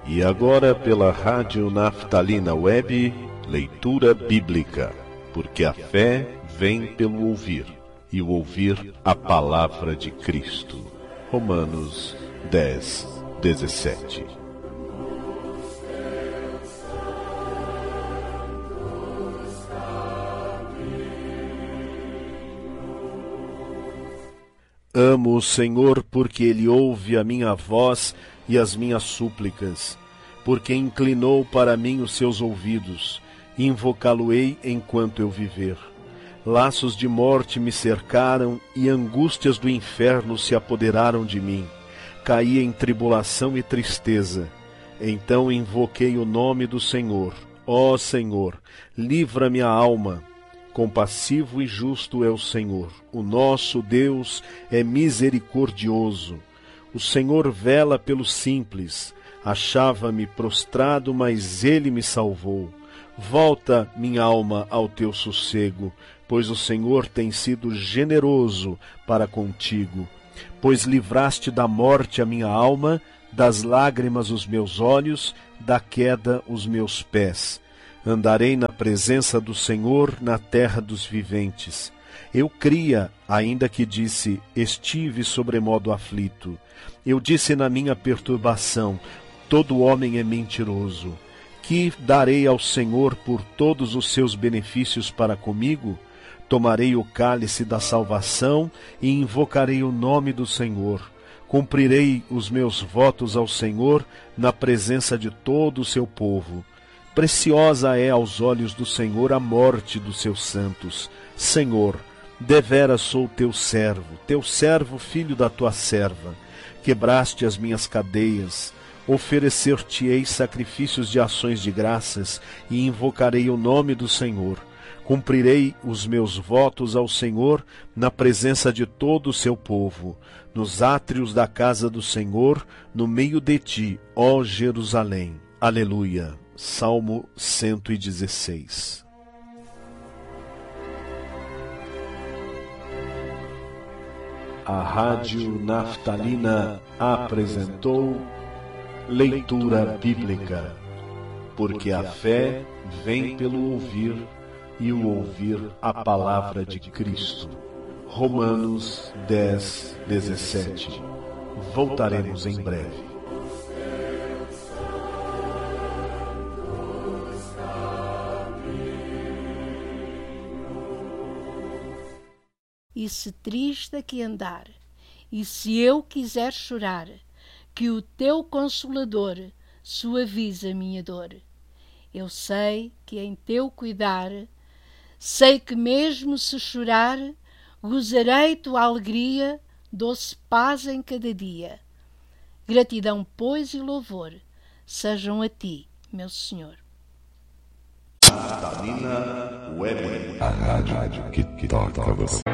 E agora pela Rádio Naftalina Web, leitura bíblica, porque a fé vem pelo ouvir, e o ouvir a palavra de Cristo. Romanos 10, 17. Amo o Senhor porque Ele ouve a minha voz e as minhas súplicas, porque inclinou para mim os seus ouvidos, invocá-lo-ei enquanto eu viver. Laços de morte me cercaram e angústias do inferno se apoderaram de mim. Caí em tribulação e tristeza. Então invoquei o nome do Senhor. Ó Senhor, livra minha alma. Compassivo e justo é o Senhor. O nosso Deus é misericordioso. O Senhor vela pelos simples. Achava-me prostrado, mas Ele me salvou. Volta, minha alma, ao teu sossego, pois o Senhor tem sido generoso para contigo. Pois livraste da morte a minha alma, das lágrimas os meus olhos, da queda os meus pés. Andarei na presença do Senhor na terra dos viventes. Eu cria, ainda que disse, estive sobremodo aflito. Eu disse na minha perturbação, todo homem é mentiroso. Que darei ao Senhor por todos os seus benefícios para comigo? Tomarei o cálice da salvação e invocarei o nome do Senhor. Cumprirei os meus votos ao Senhor na presença de todo o seu povo. Preciosa é aos olhos do Senhor a morte dos seus santos. Senhor, deveras sou teu servo, filho da tua serva. Quebraste as minhas cadeias. Oferecer-te-ei sacrifícios de ações de graças e invocarei o nome do Senhor. Cumprirei os meus votos ao Senhor na presença de todo o seu povo, nos átrios da casa do Senhor, no meio de ti, ó Jerusalém. Aleluia. Salmo 116. A Rádio Naftalina apresentou leitura bíblica, porque a fé vem pelo ouvir e o ouvir a palavra de Cristo. Romanos 10, 17. Voltaremos em breve. E se triste aqui andar, e se eu quiser chorar, que o teu Consolador suavize a minha dor. Eu sei que em teu cuidar, sei que mesmo se chorar, gozarei tua alegria, doce paz em cada dia. Gratidão, pois, e louvor sejam a ti, meu Senhor. Naftalina Web. A rádio que toca você.